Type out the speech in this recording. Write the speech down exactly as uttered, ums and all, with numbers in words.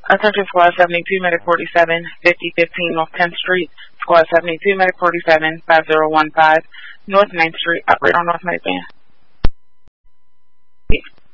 Attention Squad seventy-two, Medic forty-seven, fifty fifteen North tenth Street. Squad seventy-two, Medic forty-seven, five zero one five North ninth Street. Operate on North Medic Van.